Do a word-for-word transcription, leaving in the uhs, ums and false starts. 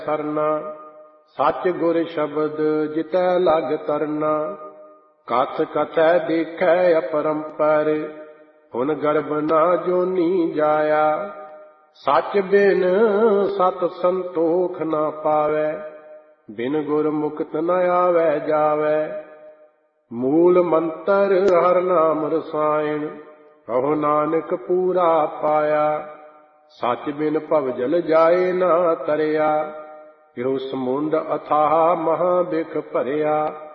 ਸਰਨਾ। ਸੱਚ ਗੁਰ ਸ਼ਬਦ ਜਿਤੈ ਲਗ ਤਰਨਾ। ਕਥ ਕਥੈ ਦੇਖੈ ਅਪਰੰਪਰ ਹੁਨ ਗਰਭ ਨਾ ਜੋਨੀ ਜਾਇਆ। ਸੱਚ ਬਿਨ ਸਤ ਸੰਤੋਖ ਨਾ ਪਾਵੈ ਬਿਨ ਗੁਰ ਮੁਕਤ ਨ ਆਵੈ ਜਾਵੈ। ਮੂਲ ਮੰਤਰ ਹਰਿ ਨਾਮ ਰਸਾਇਣ ਕਹੋ ਨਾਨਕ ਪੂਰਾ ਪਾਇਆ। ਸੱਚ ਬਿਨ ਭਵਜਲ ਜਾਏ ਨਾ ਤਰਿਆ ਇਹੋ ਸਮੁੰਦ ਅਥਾਹ ਮਹਾ ਬਿਖ ਭਰਿਆ।